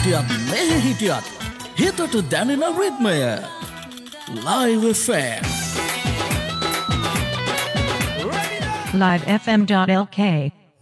හිටියත් මෙහෙ හිටියත් හිතට දැනෙන රිද්මය Live FM livefm.lk